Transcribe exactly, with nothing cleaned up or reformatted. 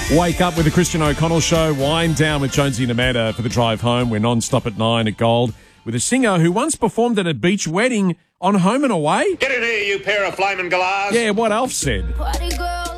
Wake up with the Christian O'Connell Show. Wind down with Jonesy and Amanda for the drive home. We're non-stop at nine at Gold with a singer who once performed at a beach wedding on Home and Away. Get in here, you pair of flaming galahs. Yeah, what Alf said. Party girl.